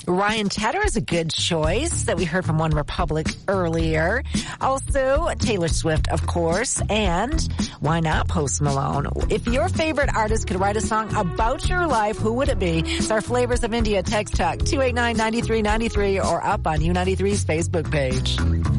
Ryan Tedder is a good choice that we heard from One Republic earlier. Also, Taylor Swift, of course, and why not Post Malone? If your favorite artist could write a song about your life, who would it be? It's our Flavors of India text talk 289-9393 or up on U93's Facebook page.